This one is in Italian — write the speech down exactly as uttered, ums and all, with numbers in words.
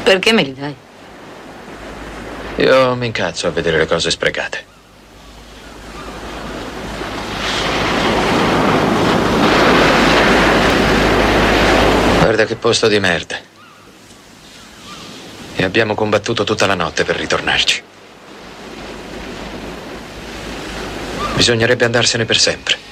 Perché me li dai? Io mi incazzo a vedere le cose sprecate. Guarda che posto di merda. E abbiamo combattuto tutta la notte per ritornarci. Bisognerebbe andarsene per sempre.